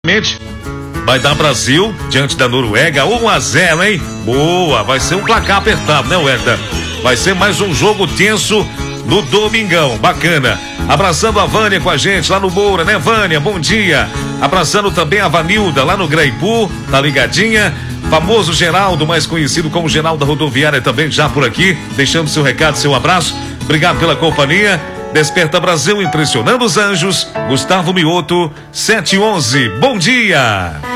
Vai dar Brasil diante da Noruega, 1-0, hein? Boa, vai ser um placar apertado, né, Werda? Vai ser mais um jogo tenso no domingão, bacana. Abraçando a Vânia com a gente lá no Moura, né, Vânia? Bom dia. Abraçando também a Vanilda lá no Graipu, tá ligadinha? Famoso Geraldo, mais conhecido como Geraldo da Rodoviária, também já por aqui, deixando seu recado, seu abraço. Obrigado pela companhia. Desperta Brasil, impressionando os anjos. Gustavo Mioto, 711. Bom dia.